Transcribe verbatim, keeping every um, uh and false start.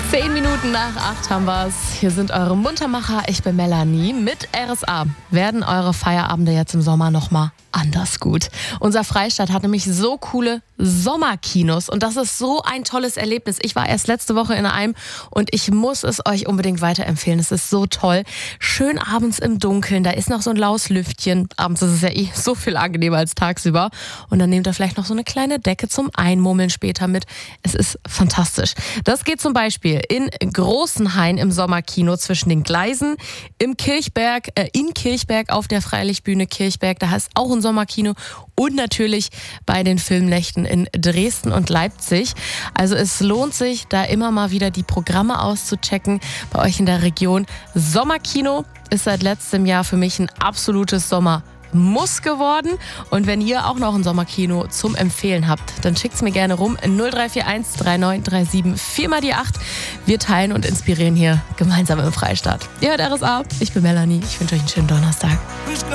Zehn Minuten nach acht haben wir's. Hier sind eure Muntermacher. Ich bin Melanie. Mit R S A werden eure Feierabende jetzt im Sommer nochmal anders gut. Unser Freistaat hat nämlich so coole Sommerkinos und das ist so ein tolles Erlebnis. Ich war erst letzte Woche in einem und ich muss es euch unbedingt weiterempfehlen. Es ist so toll. Schön abends im Dunkeln, da ist noch so ein laues Lüftchen. Abends ist es ja eh so viel angenehmer als tagsüber. Und dann nehmt ihr vielleicht noch so eine kleine Decke zum Einmummeln später mit. Es ist fantastisch. Das geht zum Beispiel in Großenhain im Sommerkino zwischen den Gleisen, im Kirchberg, äh, in Kirchberg auf der Freilichtbühne Kirchberg. Da ist auch ein Sommerkino und natürlich bei den Filmnächten in Dresden und Leipzig. Also es lohnt sich, da immer mal wieder die Programme auszuchecken bei euch in der Region. Sommerkino ist seit letztem Jahr für mich ein absolutes Sommermuss geworden. Und wenn ihr auch noch ein Sommerkino zum Empfehlen habt, dann schickt's mir gerne rum. null drei vier eins drei neun drei sieben vier mal die acht. Wir teilen und inspirieren hier gemeinsam im Freistaat. Ihr hört R S A, ich bin Melanie. Ich wünsche euch einen schönen Donnerstag.